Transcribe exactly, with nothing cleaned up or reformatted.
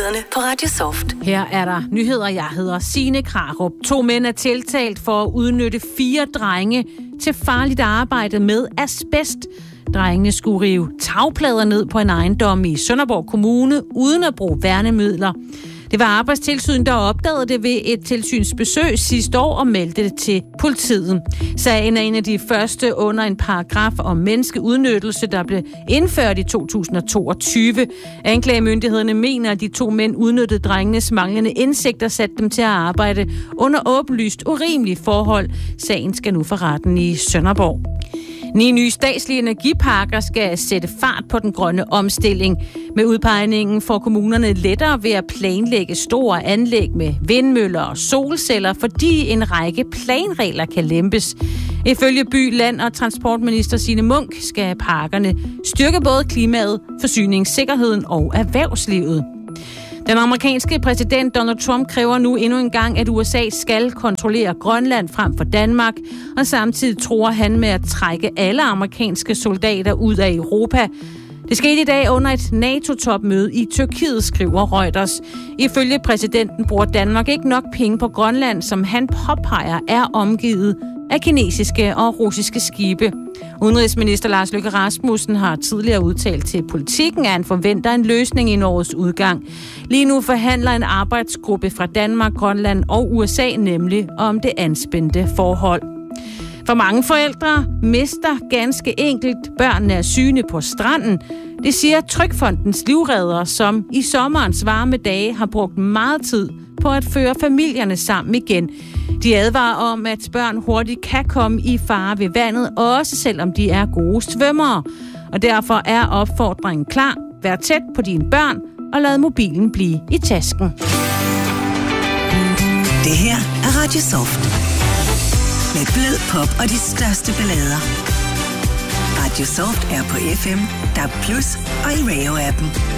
nyhederne på Radio Soft. Her er der nyheder. Jeg hedder Signe Krarup. To mænd er tiltalt for at udnytte fire drenge til farligt arbejde med asbest. Drengene skulle rive tagplader ned på en ejendom i Sønderborg Kommune uden at bruge værnemidler. Det var Arbejdstilsynet, der opdagede det ved et tilsynsbesøg sidste år og meldte det til politiet. Sagen er en af de første under en paragraf om menneskeudnyttelse, der blev indført i to tusind og toogtyve. Anklagemyndighederne mener, at de to mænd udnyttede drengenes manglende indsigt og satte dem til at arbejde under åbenlyst urimelige forhold. Sagen skal nu for retten i Sønderborg. Ni nye statslige energiparker skal sætte fart på den grønne omstilling. Med udpegningen får kommunerne lettere ved at planlægge store anlæg med vindmøller og solceller, fordi en række planregler kan lempes. Ifølge By, Land og Transportminister Signe Munk skal parkerne styrke både klimaet, forsyningssikkerheden og erhvervslivet. Den amerikanske præsident Donald Trump kræver nu endnu en gang, at U S A skal kontrollere Grønland frem for Danmark, og samtidig tror han med at trække alle amerikanske soldater ud af Europa. Det skete i dag under et NATO-topmøde i Tyrkiet, skriver Reuters. Ifølge præsidenten bruger Danmark ikke nok penge på Grønland, som han påpeger er omgivet af kinesiske og russiske skibe. Udenrigsminister Lars Løkke Rasmussen har tidligere udtalt til Politikken, at han forventer en løsning i årets udgang. Lige nu forhandler en arbejdsgruppe fra Danmark, Grønland og U S A nemlig om det anspændte forhold. For mange forældre mister ganske enkelt børnene af syne på stranden. Det siger Trygfondens livreddere, som i sommerens varme dage har brugt meget tid på at føre familierne sammen igen. De advarer om, at børn hurtigt kan komme i fare ved vandet, også selvom de er gode svømmere. Og derfor er opfordringen klar. Vær tæt på dine børn og lad mobilen blive i tasken. Det her er Radio Soft. Med blød pop og de største ballader. Radio Soft er på F M, D A B plus og i Radio-appen.